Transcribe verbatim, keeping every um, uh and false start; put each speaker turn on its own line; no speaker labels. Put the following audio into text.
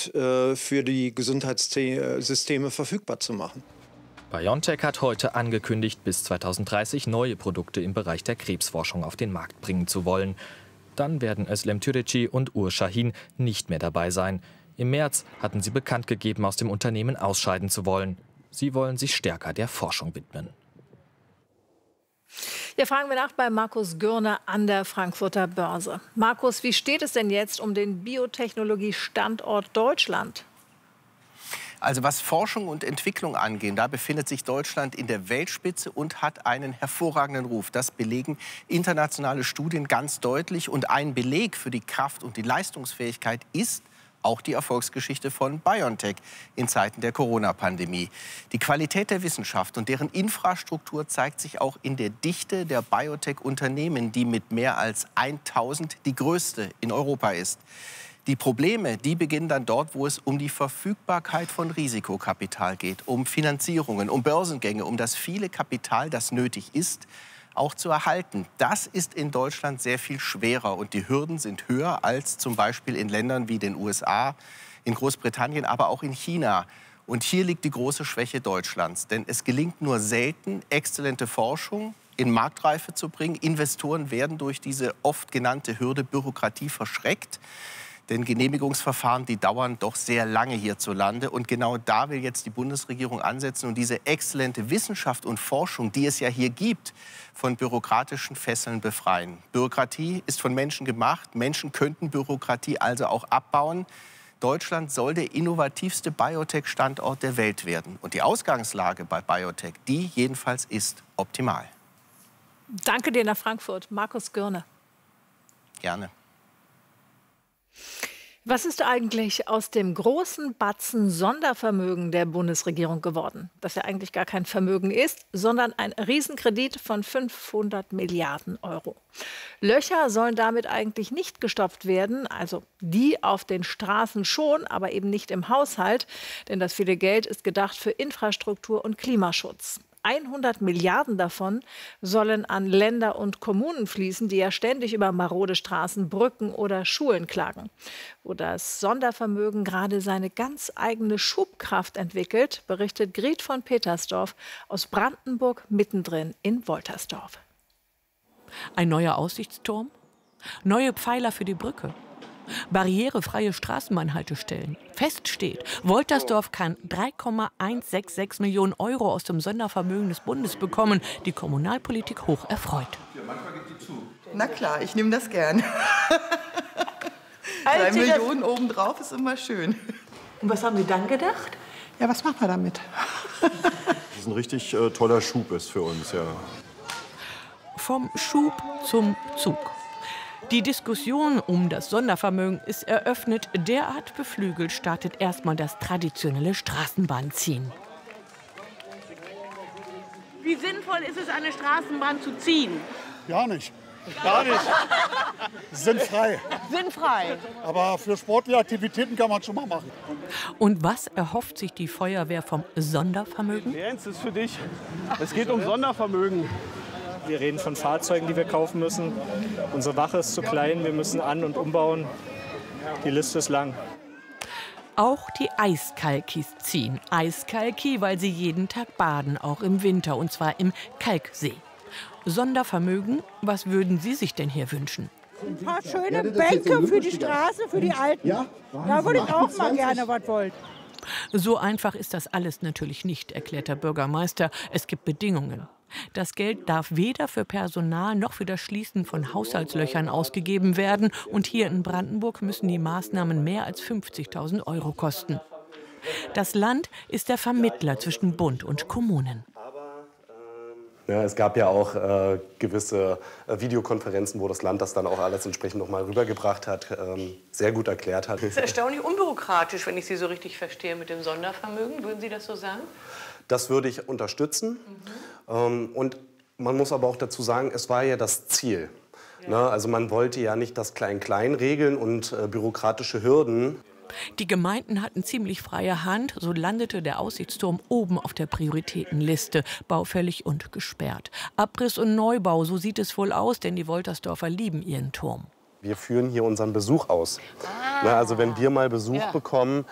und äh, für die Gesundheitssysteme verfügbar zu machen.
BioNTech hat heute angekündigt, bis zweitausenddreißig neue Produkte im Bereich der Krebsforschung auf den Markt bringen zu wollen. Dann werden Özlem Türeci und Uğur Şahin nicht mehr dabei sein. Im März hatten sie bekannt gegeben, aus dem Unternehmen ausscheiden zu wollen. Sie wollen sich stärker der Forschung widmen.
Ja, fragen wir nach bei Markus Gürner an der Frankfurter Börse. Markus, wie steht es denn jetzt um den Biotechnologie-Standort Deutschland?
Also was Forschung und Entwicklung angeht, da befindet sich Deutschland in der Weltspitze und hat einen hervorragenden Ruf. Das belegen internationale Studien ganz deutlich. Und ein Beleg für die Kraft und die Leistungsfähigkeit ist auch die Erfolgsgeschichte von BioNTech in Zeiten der Corona-Pandemie. Die Qualität der Wissenschaft und deren Infrastruktur zeigt sich auch in der Dichte der Biotech-Unternehmen, die mit mehr als tausend die größte in Europa ist. Die Probleme, die beginnen dann dort, wo es um die Verfügbarkeit von Risikokapital geht, um Finanzierungen, um Börsengänge, um das viele Kapital, das nötig ist, auch zu erhalten. Das ist in Deutschland sehr viel schwerer und die Hürden sind höher als zum Beispiel in Ländern wie den U S A, in Großbritannien, aber auch in China. Und hier liegt die große Schwäche Deutschlands, denn es gelingt nur selten, exzellente Forschung in Marktreife zu bringen. Investoren werden durch diese oft genannte Hürde Bürokratie verschreckt. Denn Genehmigungsverfahren, die dauern doch sehr lange hierzulande. Und genau da will jetzt die Bundesregierung ansetzen und diese exzellente Wissenschaft und Forschung, die es ja hier gibt, von bürokratischen Fesseln befreien. Bürokratie ist von Menschen gemacht. Menschen könnten Bürokratie also auch abbauen. Deutschland soll der innovativste Biotech-Standort der Welt werden. Und die Ausgangslage bei Biotech, die jedenfalls ist optimal.
Danke dir nach Frankfurt, Markus Gürner.
Gerne.
Was ist eigentlich aus dem großen Batzen Sondervermögen der Bundesregierung geworden? Das ja eigentlich gar kein Vermögen ist, sondern ein Riesenkredit von fünfhundert Milliarden Euro. Löcher sollen damit eigentlich nicht gestopft werden, also die auf den Straßen schon, aber eben nicht im Haushalt. Denn das viele Geld ist gedacht für Infrastruktur und Klimaschutz. hundert Milliarden davon sollen an Länder und Kommunen fließen, die ja ständig über marode Straßen, Brücken oder Schulen klagen. Wo das Sondervermögen gerade seine ganz eigene Schubkraft entwickelt, berichtet Griet von Petersdorf aus Brandenburg mittendrin in Woltersdorf.
Ein neuer Aussichtsturm? Neue Pfeiler für die Brücke? Barrierefreie Straßenbahnhaltestellen. Fest steht, Woltersdorf kann drei Komma hundertsechsundsechzig Millionen Euro aus dem Sondervermögen des Bundes bekommen. Die Kommunalpolitik hoch erfreut.
Na klar, ich nehme das gern. Drei Millionen obendrauf ist immer schön.
Und was haben Sie dann gedacht?
Ja, was machen wir damit?
Das ist ein richtig äh, toller Schub ist für uns, ja.
Vom Schub zum Zug. Die Diskussion um das Sondervermögen ist eröffnet. Derart beflügelt startet erstmal das traditionelle Straßenbahnziehen.
Wie sinnvoll ist es, eine Straßenbahn zu ziehen?
Gar nicht. Gar nicht. Sinnfrei.
Sinnfrei.
Aber für sportliche Aktivitäten kann man schon mal machen.
Und was erhofft sich die Feuerwehr vom Sondervermögen?
Jens, ist für dich. Es geht um Sondervermögen. Wir reden von Fahrzeugen, die wir kaufen müssen. Unsere Wache ist zu klein, wir müssen an- und umbauen. Die Liste ist lang.
Auch die Eiskalkis ziehen. Eiskalki, weil sie jeden Tag baden, auch im Winter, und zwar im Kalksee. Sondervermögen, was würden Sie sich denn hier wünschen?
Ein paar schöne Bänke für die Straße, für die Alten. Da würde ich auch mal gerne was wollen.
So einfach ist das alles natürlich nicht, erklärt der Bürgermeister. Es gibt Bedingungen. Das Geld darf weder für Personal noch für das Schließen von Haushaltslöchern ausgegeben werden. Und hier in Brandenburg müssen die Maßnahmen mehr als fünfzigtausend Euro kosten. Das Land ist der Vermittler zwischen Bund und Kommunen.
Ja, es gab ja auch äh, gewisse äh, Videokonferenzen, wo das Land das dann auch alles entsprechend noch mal rübergebracht hat, ähm, sehr gut erklärt hat.
Das ist erstaunlich unbürokratisch, wenn ich Sie so richtig verstehe mit dem Sondervermögen. Würden Sie das so sagen?
Das würde ich unterstützen. Mhm. Ähm, und man muss aber auch dazu sagen, es war ja das Ziel. Ja. Ne? Also man wollte ja nicht das Klein-Klein regeln und äh, bürokratische Hürden.
Die Gemeinden hatten ziemlich freie Hand, so landete der Aussichtsturm oben auf der Prioritätenliste, baufällig und gesperrt. Abriss und Neubau, so sieht es wohl aus, denn die Woltersdorfer lieben ihren Turm.
Wir führen hier unseren Besuch aus. Ah, also wenn wir mal Besuch ja. bekommen,